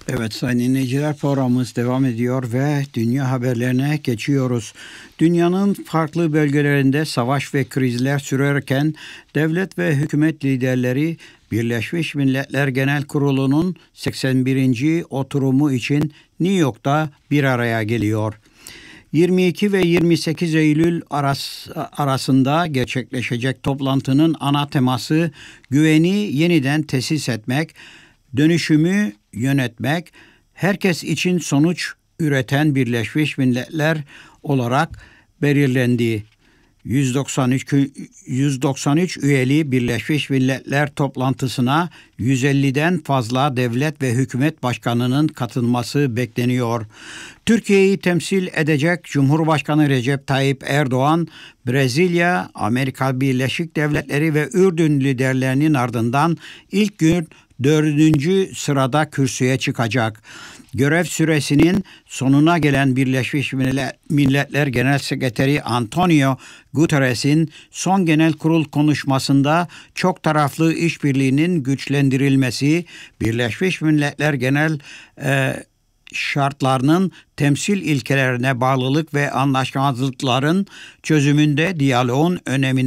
Evet sayın dinleyiciler, programımız devam ediyor ve dünya haberlerine geçiyoruz. Dünyanın farklı bölgelerinde savaş ve krizler sürerken devlet ve hükümet liderleri Birleşmiş Milletler Genel Kurulu'nun 81. oturumu için New York'ta bir araya geliyor. 22 ve 28 Eylül arasında gerçekleşecek toplantının ana teması güveni yeniden tesis etmek, dönüşümü yönetmek, herkes için sonuç üreten Birleşmiş Milletler olarak belirlendi. 193 üyeli Birleşmiş Milletler toplantısına 150'den fazla devlet ve hükümet başkanının katılması bekleniyor. Türkiye'yi temsil edecek Cumhurbaşkanı Recep Tayyip Erdoğan, Brezilya, Amerika Birleşik Devletleri ve Ürdün liderlerinin ardından ilk gün 4. sırada kürsüye çıkacak. Görev süresinin sonuna gelen Birleşmiş Milletler Genel Sekreteri Antonio Guterres'in son genel kurul konuşmasında çok taraflı işbirliğinin güçlendirilmesi, Birleşmiş Milletler Genel şartlarının temsil ilkelerine bağlılık ve anlaşmazlıkların çözümünde diyaloğun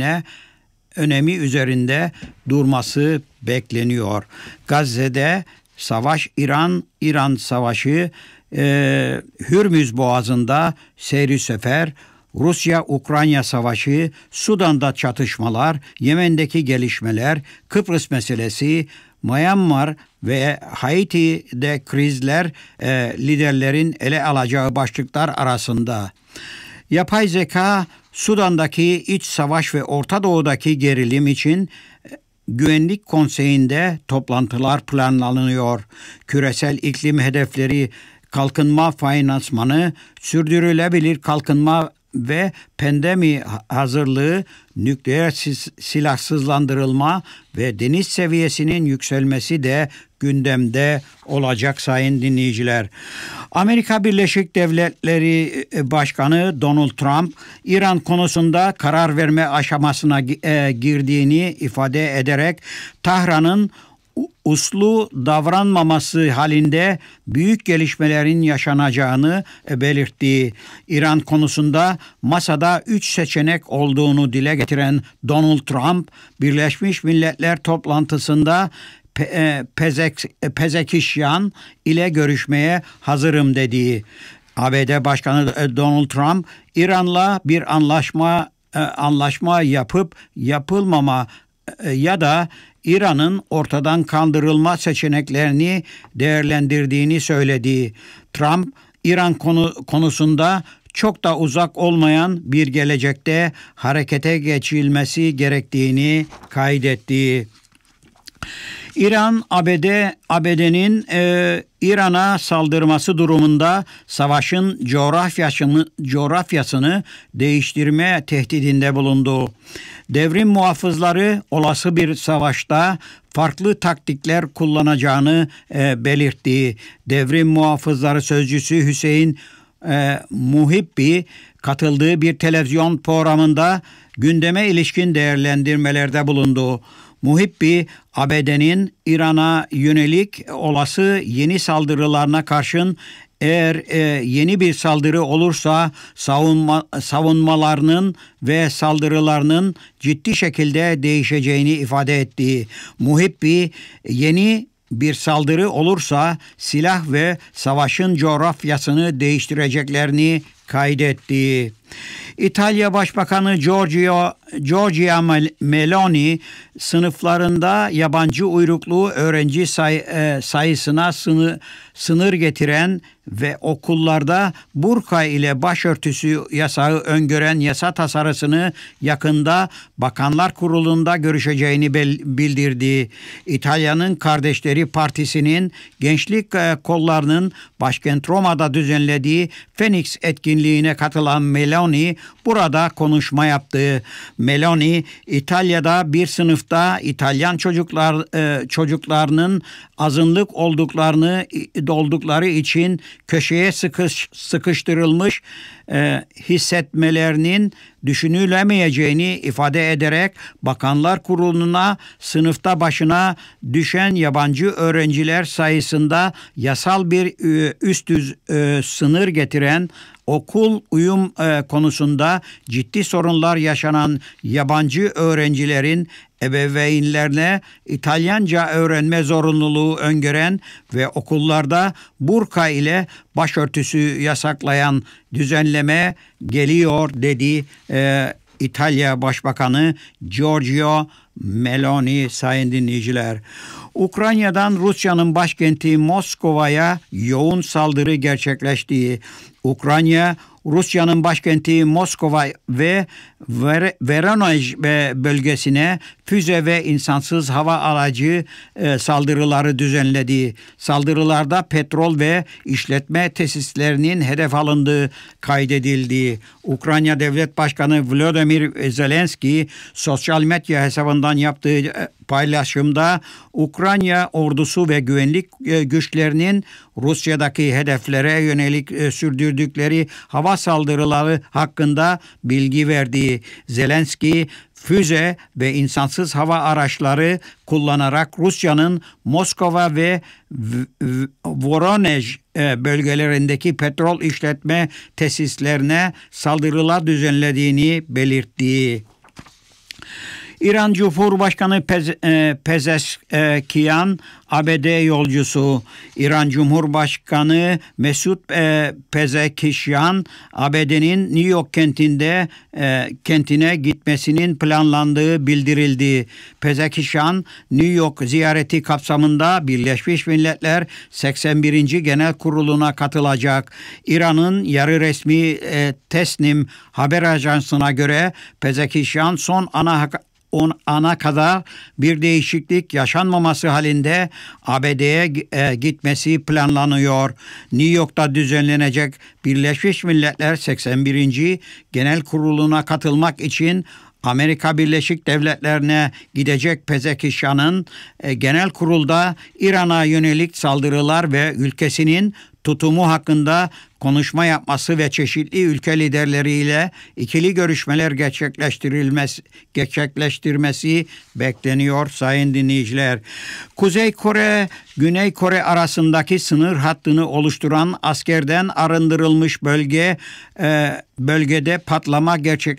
önemi üzerinde durması bekleniyor. Gazze'de savaş, İran savaşı, Hürmüz Boğazı'nda seyri sefer, Rusya-Ukrayna savaşı, Sudan'da çatışmalar, Yemen'deki gelişmeler, Kıbrıs meselesi, Myanmar ve Haiti'de krizler liderlerin ele alacağı başlıklar arasında. Yapay zeka, Sudan'daki iç savaş ve Orta Doğu'daki gerilim için Güvenlik Konseyi'nde toplantılar planlanıyor. Küresel iklim hedefleri, kalkınma finansmanı, sürdürülebilir kalkınma ve pandemi hazırlığı, nükleer silahsızlandırılma ve deniz seviyesinin yükselmesi de gündemde olacak sayın dinleyiciler. Amerika Birleşik Devletleri Başkanı Donald Trump, İran konusunda karar verme aşamasına girdiğini ifade ederek Tahran'ın uslu davranmaması halinde büyük gelişmelerin yaşanacağını belirtti. İran konusunda masada 3 seçenek olduğunu dile getiren Donald Trump, Birleşmiş Milletler toplantısında Pezeshkian ile görüşmeye hazırım dedi. ABD Başkanı Donald Trump, İran'la bir anlaşma yapıp yapılmama ya da İran'ın ortadan kaldırılma seçeneklerini değerlendirdiğini söyledi. Trump, İran konusunda çok da uzak olmayan bir gelecekte harekete geçilmesi gerektiğini kaydetti. İran, ABD'nin İran'a saldırması durumunda savaşın coğrafyasını değiştirme tehdidinde bulundu. Devrim muhafızları olası bir savaşta farklı taktikler kullanacağını belirtti. Devrim muhafızları sözcüsü Hüseyin Muhibbi katıldığı bir televizyon programında gündeme ilişkin değerlendirmelerde bulundu. Muhibbi, ABD'nin İran'a yönelik olası yeni saldırılarına karşın eğer yeni bir saldırı olursa savunmalarının ve saldırılarının ciddi şekilde değişeceğini ifade etti. Muhibbi, yeni bir saldırı olursa silah ve savaşın coğrafyasını değiştireceklerini kaydetti. İtalya Başbakanı Giorgia Meloni sınıflarında yabancı uyruklu öğrenci sayısına sınır getiren ve okullarda burka ile başörtüsü yasağı öngören yasa tasarısını yakında Bakanlar Kurulu'nda görüşeceğini bildirdi. İtalya'nın Kardeşleri Partisi'nin gençlik kollarının başkent Roma'da düzenlediği Phoenix etkinliğine katılan Meloni burada konuşma yaptı. Meloni, İtalya'da bir sınıfta İtalyan çocuklarının azınlık oldukları için köşeye sıkıştırılmış hissetmelerinin düşünülemeyeceğini ifade ederek Bakanlar Kurulu'na sınıfta başına düşen yabancı öğrenciler sayısında yasal bir üst sınır getiren okul uyum konusunda ciddi sorunlar yaşanan yabancı öğrencilerin ebeveynlerine İtalyanca öğrenme zorunluluğu öngören ve okullarda burka ile başörtüsü yasaklayan düzenleme geliyor dedi İtalya Başbakanı Giorgio Meloni. Sayın dinleyiciler, Ukrayna'dan Rusya'nın başkenti Moskova'ya yoğun saldırı gerçekleştiği, Ukrayna Rusya'nın başkenti Moskova ve Voronezh bölgesine füze ve insansız hava aracı saldırıları düzenledi. Saldırılarda petrol ve işletme tesislerinin hedef alındığı kaydedildi. Ukrayna Devlet Başkanı Volodymyr Zelenski sosyal medya hesabından yaptığı paylaşımda Ukrayna ordusu ve güvenlik güçlerinin Rusya'daki hedeflere yönelik sürdürdükleri hava saldırıları hakkında bilgi verdi. Zelenski, füze ve insansız hava araçları kullanarak Rusya'nın Moskova ve Voronezh bölgelerindeki petrol işletme tesislerine saldırılar düzenlediğini belirtti. İran Cumhurbaşkanı Pezeşkiyan ABD yolcusu. İran Cumhurbaşkanı Mesut Pezeşkiyan ABD'nin New York kentine gitmesinin planlandığı bildirildi. Pezeşkiyan New York ziyareti kapsamında Birleşmiş Milletler 81. Genel Kurulu'na katılacak. İran'ın yarı resmi Tesnim haber ajansına göre Pezeşkiyan son ana kadar bir değişiklik yaşanmaması halinde ABD'ye gitmesi planlanıyor. New York'ta düzenlenecek Birleşmiş Milletler 81. Genel Kurulu'na katılmak için Amerika Birleşik Devletleri'ne gidecek Pezeşkiyan'ın genel kurulda İran'a yönelik saldırılar ve ülkesinin tutumu hakkında konuşma yapması ve çeşitli ülke liderleriyle ikili görüşmeler gerçekleştirmesi bekleniyor bekleniyor dinleyiciler. Kuzey Kore, Güney Kore arasındaki sınır hattını oluşturan askerden arındırılmış bölgede patlama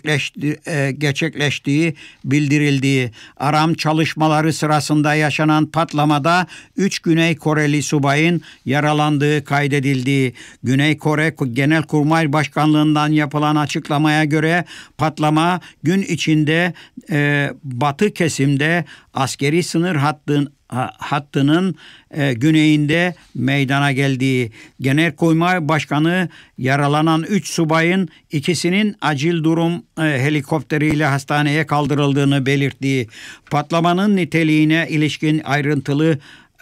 gerçekleştiği bildirildi. Aram çalışmaları sırasında yaşanan patlamada 3 Güney Koreli subayın yaralandığı kaydedildi. Güney Kore Genelkurmay Başkanlığı'ndan yapılan açıklamaya göre patlama gün içinde batı kesimde askeri sınır hattının güneyinde meydana geldi. Genelkurmay Başkanı yaralanan 3 subayın ikisinin acil durum helikopteriyle hastaneye kaldırıldığını belirtti. Patlamanın niteliğine ilişkin ayrıntılı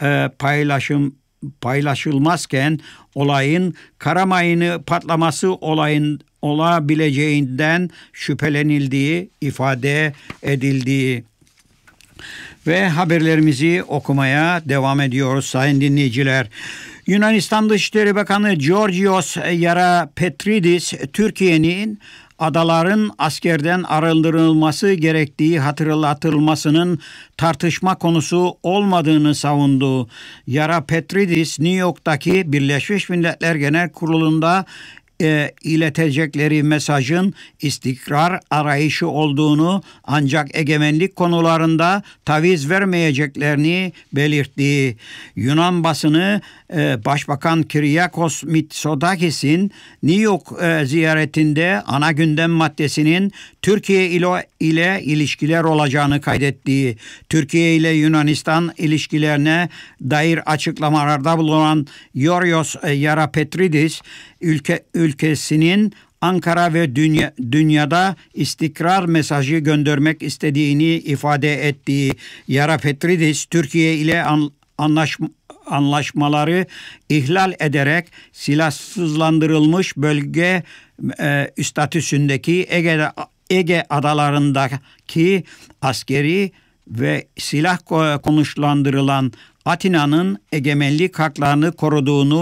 paylaşılmazken olayın kara mayını patlaması olabileceğinden şüphelenildiği ifade edildi. Ve haberlerimizi okumaya devam ediyoruz sayın dinleyiciler. Yunanistan Dışişleri Bakanı Georgios Yarapetridis, Türkiye'nin adaların askerden arındırılması gerektiği hatırlatılmasının tartışma konusu olmadığını savundu. Yarapetridis, New York'taki Birleşmiş Milletler Genel Kurulu'nda iletecekleri mesajın istikrar arayışı olduğunu ancak egemenlik konularında taviz vermeyeceklerini belirtti. Yunan basını Başbakan Kyriakos Mitsotakis'in New York ziyaretinde ana gündem maddesinin Türkiye ile ilişkiler olacağını kaydetti. Türkiye ile Yunanistan ilişkilerine dair açıklamalarda bulunan Georgios Yarapetridis, ülkesinin Ankara ve dünyada istikrar mesajı göndermek istediğini ifade etti. Yarapetridis, Türkiye ile anlaşmaları ihlal ederek silahsızlandırılmış bölge statüsündeki Ege adalarındaki askeri ve silah konuşlandırılan Atina'nın egemenlik haklarını koruduğunu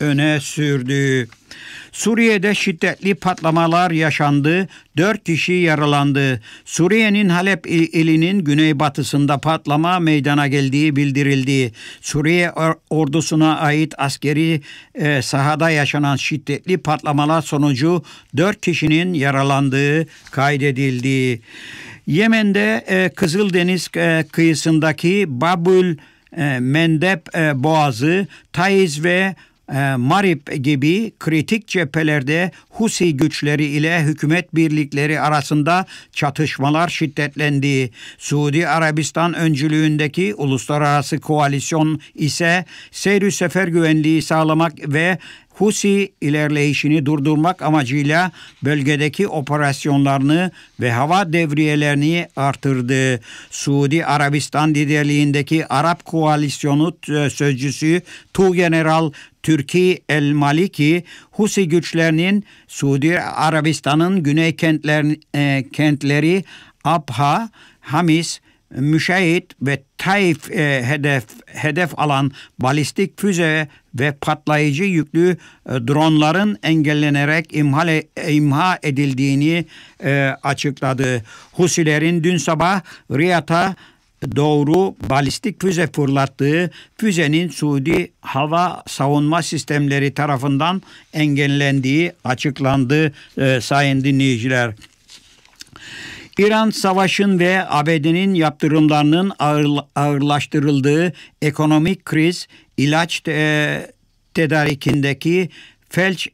öne sürdü. Suriye'de şiddetli patlamalar yaşandı. 4 kişi yaralandı. Suriye'nin Halep ilinin güneybatısında patlama meydana geldiği bildirildi. Suriye ordusuna ait askeri sahada yaşanan şiddetli patlamalar sonucu 4 kişinin yaralandığı kaydedildi. Yemen'de Kızıldeniz kıyısındaki Babül Mendeb Boğazı, Taiz ve Marib gibi kritik cephelerde Husi güçleri ile hükümet birlikleri arasında çatışmalar şiddetlendi. Suudi Arabistan öncülüğündeki uluslararası koalisyon ise seyr-i sefer güvenliği sağlamak ve Husi ilerleyişini durdurmak amacıyla bölgedeki operasyonlarını ve hava devriyelerini artırdı. Suudi Arabistan liderliğindeki Arap Koalisyonu sözcüsü Tuğgeneral Türki El Maliki, Husi güçlerinin Suudi Arabistan'ın güney kentleri Abha, Hamis, Müşehit ve Taif hedef alan balistik füze ve patlayıcı yüklü dronların engellenerek imha edildiğini açıkladı. Husilerin dün sabah Riyad'a doğru balistik füze fırlattığı füzenin Suudi hava savunma sistemleri tarafından engellendiği açıklandı sayın dinleyiciler. İran savaşın ve ABD'nin yaptırımlarının ağırlaştırıldığı ekonomik kriz, ilaç tedarikindeki felç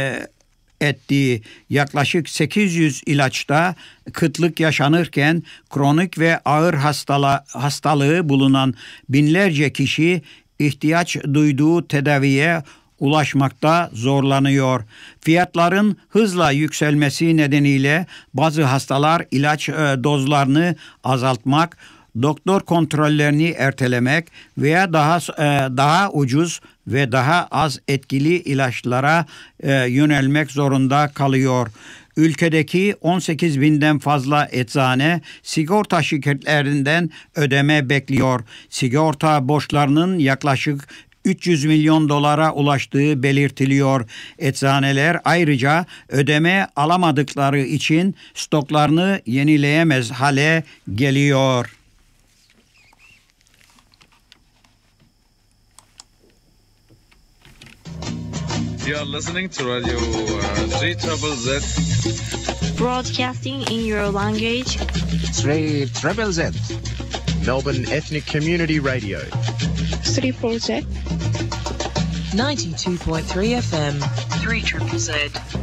ettiği yaklaşık 800 ilaçta kıtlık yaşanırken kronik ve ağır hastalığı bulunan binlerce kişi ihtiyaç duyduğu tedaviye ulaşmakta zorlanıyor. Fiyatların hızla yükselmesi nedeniyle bazı hastalar ilaç dozlarını azaltmak, doktor kontrollerini ertelemek veya daha ucuz ve daha az etkili ilaçlara yönelmek zorunda kalıyor. Ülkedeki 18 binden fazla eczane sigorta şirketlerinden ödeme bekliyor. Sigorta borçlarının yaklaşık 300 milyon dolara ulaştığı belirtiliyor. Eczaneler ayrıca ödeme alamadıkları için stoklarını yenileyemez hale geliyor. You are listening to Radio 3ZZZ. Broadcasting in your language. 3ZZZ. Melbourne Ethnic Community Radio. 3ZZZ. 92.3 FM. 3ZZZ.